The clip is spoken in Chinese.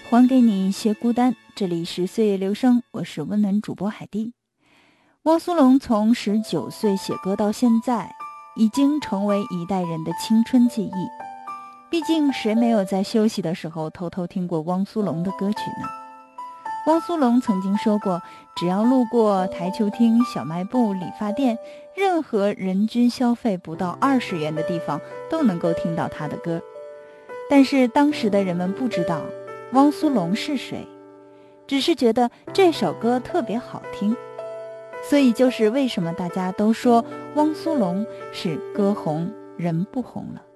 还给你一些孤单，这里是岁月流声，我是温暖主播海蒂。汪苏泷从19岁写歌到现在，已经成为一代人的青春记忆。毕竟谁没有在休息的时候偷偷听过汪苏泷的歌曲呢？汪苏泷曾经说过，只要路过台球厅、小卖部、理发店，任何人均消费不到20元的地方都能够听到他的歌。但是当时的人们不知道汪苏泷是谁，只是觉得这首歌特别好听，所以就是为什么大家都说汪苏泷是歌红人不红了。